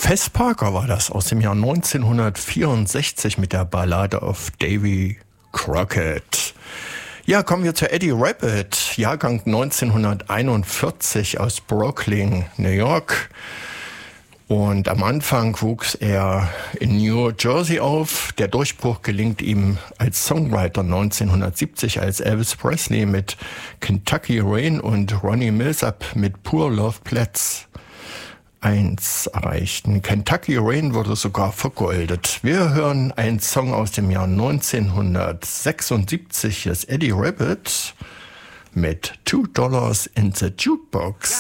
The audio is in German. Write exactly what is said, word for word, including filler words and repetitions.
Fess Parker war das aus dem Jahr neunzehnhundertvierundsechzig mit der Ballade auf Davy Crockett. Ja, kommen wir zu Eddie Rabbitt, Jahrgang neunzehnhunderteinundvierzig aus Brooklyn, New York. Und am Anfang wuchs er in New Jersey auf. Der Durchbruch gelingt ihm als Songwriter neunzehnhundertsiebzig, als Elvis Presley mit Kentucky Rain und Ronnie Milsap mit Poor Love Platz eins erreichten. Kentucky Rain wurde sogar vergoldet. Wir hören einen Song aus dem Jahr neunzehnhundertsechsundsiebzig, das Eddie Rabbitt mit Two Dollars in the Jukebox.